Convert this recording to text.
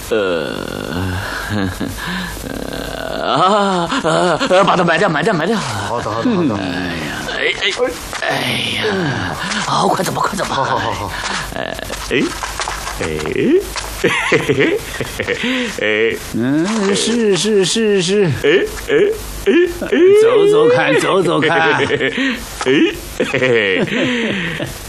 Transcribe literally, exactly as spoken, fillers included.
呃，啊啊！把它埋掉，埋掉，埋掉。 好的，好的，好的。 哎呀，哎哎哎呀！好，快走吧，快走吧。 好好好好。 哎哎哎。嘿嘿嘿嘿嘿，嗯，是是是是，哎哎哎哎，走走看，走走看，哎嘿嘿。